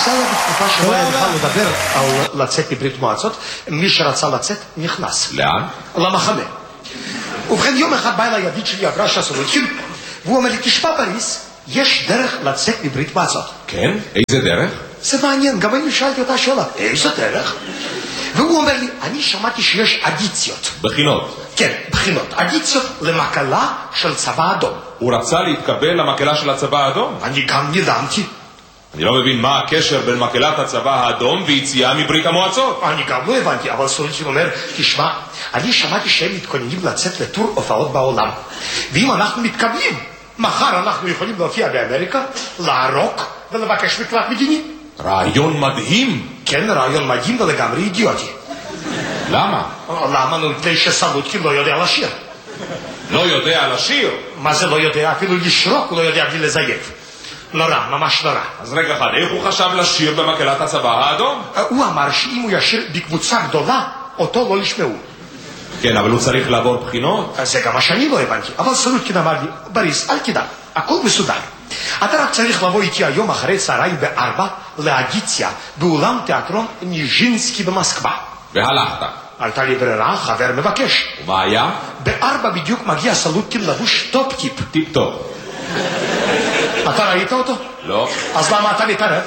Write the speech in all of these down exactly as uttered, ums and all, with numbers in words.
זה היה בתקופה שלא היה בכלל לדבר על לצאת מברית מועצות. מי שרצה לצאת נכנס. לאן? למחנה. ובכן, יום אחד בא אל הידיד שלי אברשה סולודקין, והוא אומר לי, תשמע בריס, יש דרך לצאת מברית מועצות. כן? איזה דרך? זה מעניין, גם אני שאלתי אותה שאלה, איזה דרך? והוא אומר לי, אני שמעתי שיש אדיציות. בחינות? כן, בחינות. אדיציות למקלה של צבא אדום. הוא רצה להתקבל למקלה של הצבא האדום? אני גם נדהמתי. אני לא מבין מה הקשר בין מקהלת הצבא האדום ויציאה מברית המועצות. אני גם לא הבנתי, אבל סולודקין אומר, תשמע, אני שמעתי שהם מתכוננים לצאת לטור הופעות בעולם. ואם אנחנו מתקבלים, מחר אנחנו יכולים להופיע באמריקה, לערוק ולבקש מקלט מדיני. רעיון מדהים. כן, רעיון מדהים ולגמרי אידיוטי. למה? למה? מפני שסולודקין לא יודע לשיר. לא יודע לשיר? מה זה לא יודע? אפילו לשרוק לא יודע בלי לזייף. נורא, ממש נורא. אז רגע אחד, איך הוא חשב לשיר במקהלת הצבא האדום? הוא אמר שאם הוא ישיר בקבוצה גדולה, אותו לא ישמעו. כן, אבל הוא צריך לעבור בחינות? זה גם מה שאני לא הבנתי. אבל סולודקין אמר לי, בריס, אל תדאג, הכל מסודר. אתה רק צריך לבוא איתי היום אחרי צהריים בארבע לאדיציה באולם תיאטרון ניז'ינסקי במוסקבה. והלכת? הייתה לי ברירה, חבר מבקש. ומה היה? בארבע בדיוק מגיע סולודקין לבוש טופ-טיפ. טיפ-טופ. אתה ראית אותו? לא. אז למה אתה מתערב?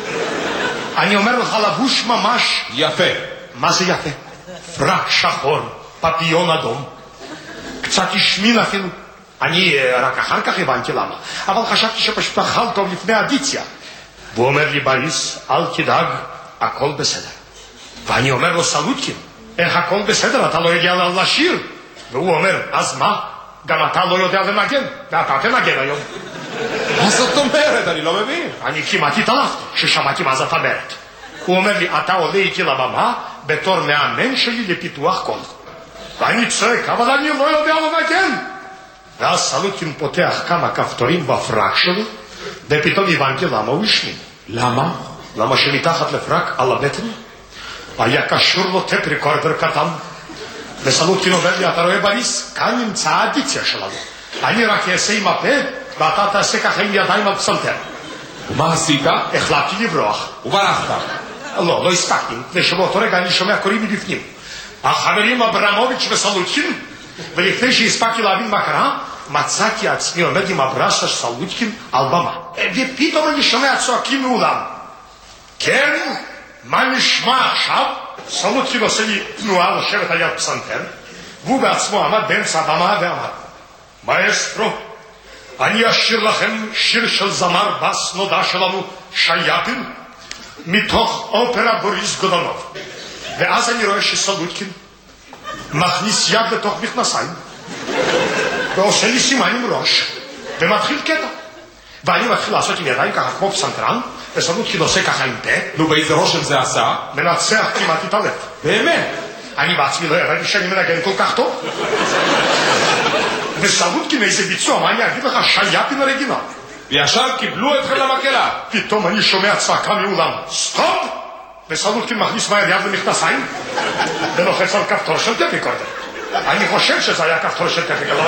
אני אומר לך לבוש ממש יפה. מה זה יפה? פרק שחור, פפיון אדום, קצת השמין אפילו. אני רק אחר כך הבנתי למה, אבל חשבתי שפשוט אכל טוב לפני אדיציה. והוא אומר לי, בריס, אל תדאג, הכל בסדר. ואני אומר לו, סולודקין, איך הכל בסדר? אתה לא יודע לשיר. והוא אומר, אז מה? גם אתה לא יודע לנגן, ואתה תנגן היום. מה זאת אומרת? אני לא מבין. אני כמעט התעלפתי כששמעתי מה זאת אומרת. הוא אומר לי, אתה עולה איתי לבמה בתור מאמן שלי לפיתוח קול. ואני צועק, אבל אני לא יודע לנגן. ואז סולודקין פותח כמה כפתורים בפרק שלו, ופתאום הבנתי למה הוא השמין. למה? למה שמתחת לפרק על הבטן היה קשור לו טפ ריקורדר קטן. וסולודקין אומר לי, אתה רואה בריס? כאן נמצא האדיציה שלנו. אני רק אעשה עם הפה, ואתה תעשה ככה עם ידיים על פסנתר. ומה עשית? החלטתי לברוח. וברחת? לא, לא הספקתי. ושבאותו רגע אני שומע קוראים מבפנים. החברים אברמוביץ' וסולודקין. ולפני שהספקתי להבין מה קרה, מצאתי עצמי עומד עם הברשה של סולודקין על במה. ופתאום אני שומע צועקים מאולם. כן? מה נשמע עכשיו? סולודקין עושה לי תנועה לשבת על יד פסנתר, והוא בעצמו עמד באמצע הבמה ואמר, מאסטרו, אני אשיר לכם שיר של זמר בס נודע שלנו, שייאפין, מתוך אופרה בוריס גודונוב. ואז אני רואה שסולודקין מכניס יד לתוך מכנסיים, ועושה לי סימן עם ראש, ומתחיל קטע. ואני מתחיל לעשות עם ידיים ככה כמו פסנתרן, וסולודקין עושה ככה עם פה. נו, באיזה רושם זה עשה? מנצח כמעט התעלף. באמת? אני בעצמי לא ידעתי שאני מנגן כל כך טוב. וסולודקין איזה ביצוע, מה אני אגיד לך? שייאפין אוריגינל. וישר קיבלו אתכם למקהלה. פתאום אני שומע צעקה מאולם, סטופ! וסולודקין מכניס מהר יד למכנסיים, ולוחץ על כפתור של טפ ריקורדר. אני חושב שזה היה כפתור של טפ ריקורדר.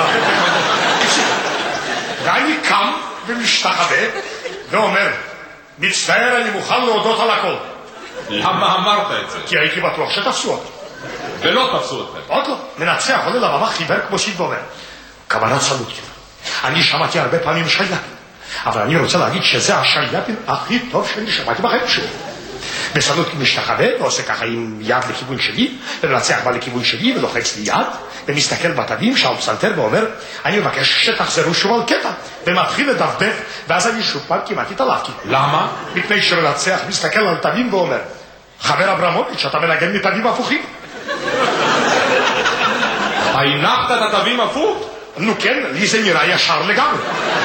ואני קם ומשתחווה, ואומר, מצטער, אני מוכן להודות על הכל. למה אמרת את זה? כי הייתי בטוח שתפסו אותי. ולא תפסו אתכם. עוד לא. מנצח עולה לבמה חיוור כמו שיט ואומר, קברט סולודקין, אני שמעתי הרבה פעמים שייאפין, אבל אני רוצה להגיד שזה השייאפין הכי טוב שאני שמעתי בחיים שלי. וסולודקין משתחווה ועושה ככה עם יד לכיוון שלי, ומנצח בה לכיוון שלי ולוחץ לי יד, ומסתכל בתווים שעל פסנתר ואומר, אני מבקש שתחזרו שוב על קטע, ומתחיל לדפדף, ואז אני שוב פעם כמעט התעלפתי. למה? מפני שמנצח מסתכל על תווים ואומר, חבר אברמוביץ', אתה מנגן מתווים הפוכים. הנחת את התווים הפוך? נו כן, לי זה נראה ישר לגמרי.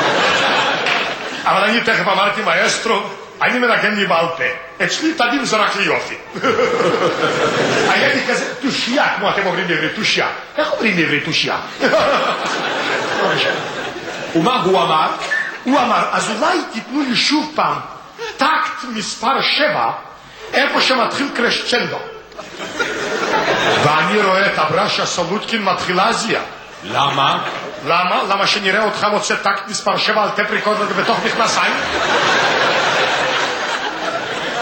אבל אני תכף אמרתי, מאסטרו, אני מנגן לי בעל פה. אצלי תווים זה רק ליופי. היה לי כזה תושייה, כמו אתם אומרים בעברית, תושייה. איך אומרים בעברית תושייה? ומה הוא אמר? הוא אמר, אז אולי תיתנו לי שוב פעם טקט מספר שבע, איפה שמתחיל קרשצ'נדו. ואני רואה את הברשה סולודקין מתחילה להזיע. למה? למה? למה שנראה אותך מוצא טקט מספר שבע על טפ ריקורדר בתוך מכנסיים?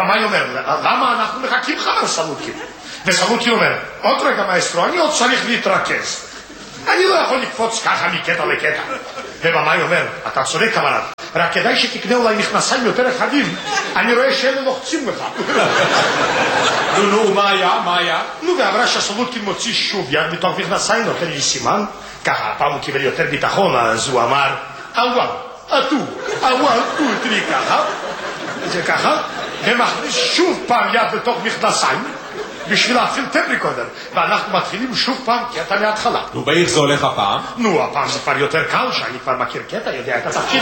הבמאי אומר, למה אנחנו מחכים חבר סלוטקין? וסלוטקין אומר, עוד רגע מאסטרו, אני עוד צריך להתרכז. אני לא יכול לקפוץ ככה מקטע לקטע. ובמאי אומר, אתה צודק כמובן, רק כדאי שתקנה אולי מכנסיים יותר רחבים, אני רואה שאלה לוחצים לך. נו, נו, מה היה? מה היה? נו, ואמרה שהסלוטקין מוציא שוב יד מתוך מכנסיים, נותן לי סימן, ככה הפעם הוא קיבל יותר ביטחון, אז הוא אמר, אוואל, אטו, אוואל, טו, תראי ככה, זה ככה, ומכניס שוב פעם יד לתוך מכנסיים, בשביל להפעיל טפריקודר, ואנחנו מתחילים שוב פעם קטע מההתחלה. נו, ואיך זה הולך הפעם? נו, הפעם זה כבר יותר קל, שאני כבר מכיר קטע, יודע את התפקיד.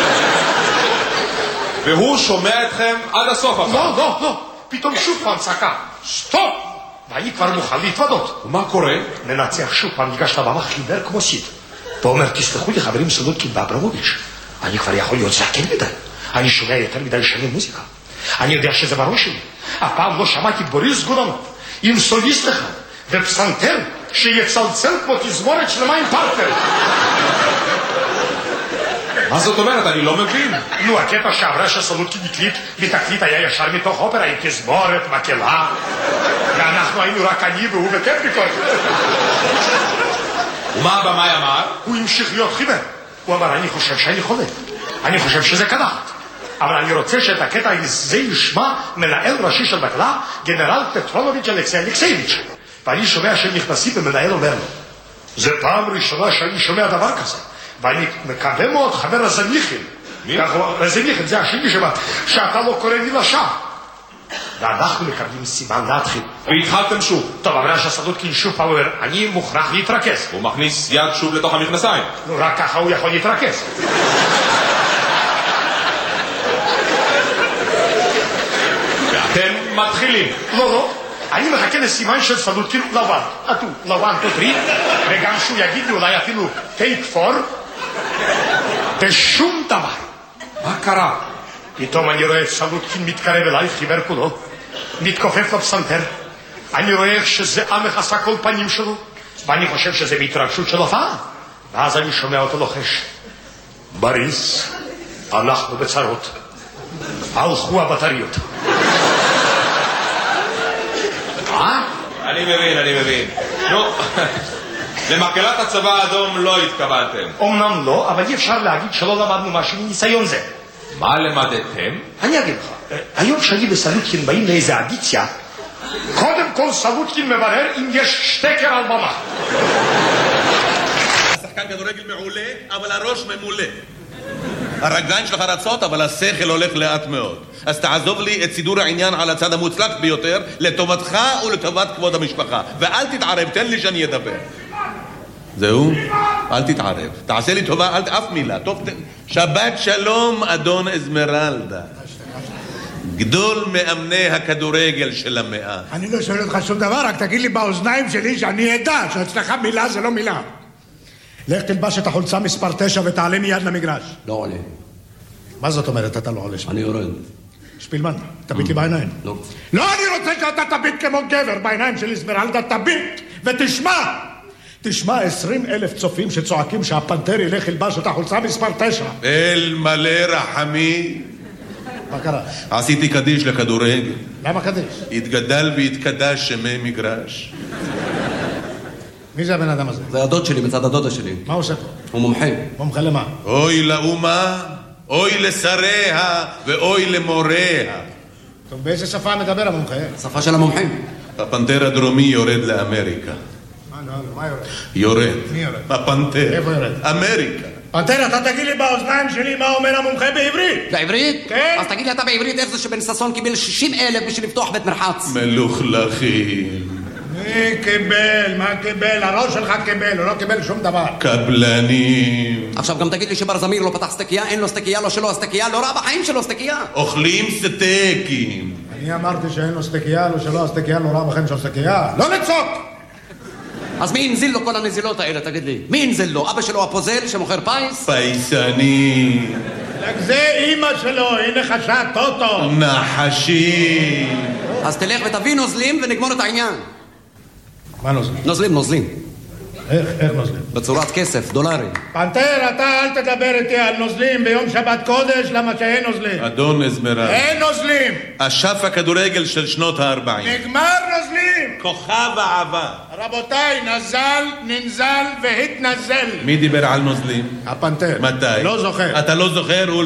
והוא שומע אתכם עד הסוף הפעם? לא, לא, לא, פתאום שוב פעם צעקה, סטופ! ואני כבר מוכן להתוודות. ומה קורה? מנצח שוב פעם ניגש לבמה חיוור כמו סיד. ואומר, תסלחו לי חברים סלוטקין ואברמוביץ', אני כבר יכול להיות זקן מדי. אני שומע יותר מדי שנים מוזיקה. אני יודע שזה בראש שלי. הפעם לא שמעתי בוריס גודונוב עם סוליסט אחד ופסנתר שיצלצל כמו תזמורת שלמה עם פרטנר. מה זאת אומרת? אני לא מבין. נו, הקטע שעברה שסלוטקין הקליט בתקליט היה ישר מתוך אופרה עם תזמורת, מקהלה, ואנחנו היינו רק אני והוא וטפריקודר. ומה הבמאי אמר? הוא המשיך להיות חיוור. הוא אמר, אני חושב שאני חולה. אני חושב שזה קדחת. אבל אני רוצה שאת הקטע הזה ישמע מנהל ראשי של מקהלה, גנרל פטרונוביץ' אלכסי אלכסייביץ'. ואני שומע שהם נכנסים ומנהל אומר לו, זה פעם ראשונה שאני שומע דבר כזה. ואני מקווה מאוד, חבר רזניחין. מי? רזניחין, זה השני שבא, שאתה לא קורא לי לשם. ואנחנו מקבלים סימן להתחיל. והתחלתם שוב. טוב, אמרה שהסלוטקין שוב פעם אומר, אני מוכרח להתרכז. הוא מכניס יד שוב לתוך המכנסיים. נו, רק ככה הוא יכול להתרכז. ואתם מתחילים. לא, לא. אני מחכה לסימן של סלוטקין לבן. אטו, לבן, תותרי. וגם שהוא יגיד לי אולי אפילו טייק פור. ושום דבר. מה קרה? פתאום אני רואה את סלוטקין מתקרב אליי, חיוור כולו. מתכופף לפסנתר. אני רואה איך שזה עמך כל פנים שלו. ואני חושב שזה בהתרגשות של הופעה. ואז אני שומע אותו לוחש. בריס, אנחנו בצרות. הלכו הבטריות. מה? אני מבין, אני מבין. נו, למקהלת הצבא האדום לא התקבלתם. אומנם לא, אבל אי אפשר להגיד שלא למדנו משהו מניסיון זה. מה למדתם? אני אגיד לך, היום שאני וסלוטקין באים לאיזה אדיציה, קודם כל סלוטקין מברר אם יש שטקר על במה. השחקן כדורגל מעולה, אבל הראש ממולא. הרגליים שלך רצות, אבל השכל הולך לאט מאוד. אז תעזוב לי את סידור העניין על הצד המוצלח ביותר, לטובתך ולטובת כבוד המשפחה. ואל תתערב, תן לי שאני אדבר. זהו? אל תתערב. תעשה לי טובה, אל אף מילה. טוב, שבת שלום, אדון אזמרלדה. גדול מאמני הכדורגל של המאה. אני לא שואל אותך שום דבר, רק תגיד לי באוזניים שלי שאני אדע שאצלך מילה זה לא מילה. לך תלבש את החולצה מספר תשע ותעלה מיד למגרש. לא עולה. מה זאת אומרת אתה לא עולה? אני יורד. שפילמן, תביט לי בעיניים. לא. לא, אני רוצה שאתה תביט כמו גבר בעיניים של אזמרלדה, תביט ותשמע. תשמע עשרים אלף צופים שצועקים שהפנתר ילך ילבש את החולצה מספר תשע. אל מלא רחמי. מה קרה? עשיתי קדיש לכדורגל. למה קדיש? התגדל והתקדש שמי מגרש. מי זה הבן אדם הזה? זה הדוד שלי מצד הדודה שלי. מה הוא עושה פה? הוא מומחה. מומחה למה? אוי לאומה, אוי לשריה ואוי למוריה. טוב, באיזה שפה מדבר המומחה? שפה של המומחים. הפנתר הדרומי יורד לאמריקה. מה, לא, מה יורד? יורד. מי יורד? הפנתר. איפה יורד? אמריקה. פנתר, אתה תגיד לי באוזניים שלי מה אומר המומחה בעברית. בעברית? כן. אז תגיד לי אתה בעברית איך זה שבן ששון קיבל שישים אלף בשביל לפתוח בית מרחץ. מלוכלכים. מי קיבל? מה קיבל? הראש שלך קיבל, הוא לא קיבל שום דבר. קבלנים. עכשיו גם תגיד לי שבר זמיר לא פתח סטקייה, אין לו סטקייה, לא שלו הסטקייה, לא ראה בחיים שלו סטקייה. אוכלים סטייקים. אני אמרתי שאין לו סטקייה, לא שלו הסטקייה, לא ראה בחיים שלו סטקייה. לא לצעוק! אז מי הנזיל לו כל הנזילות האלה, תגיד לי? מי הנזיל לו? אבא שלו הפוזל שמוכר פייס? פייסני. רק זה אימא שלו, הנה חשת טוטו. נחשי. אז תלך ותביא נוזלים ונגמור את העניין. מה נוזלים? נוזלים, נוזלים. איך, איך נוזלים? בצורת כסף, דולרים. פנתר, אתה אל תדבר איתי על נוזלים ביום שבת קודש, למה שאין נוזלים. אדון אזמרלדה. אין נוזלים. אשף הכדורגל של שנות הארבעים. נגמר נוזלים. כוכב העבר. רבותיי, נזל, ננזל והתנזל. מי דיבר על נוזלים? הפנתר. מתי? לא זוכר. אתה לא זוכר? הוא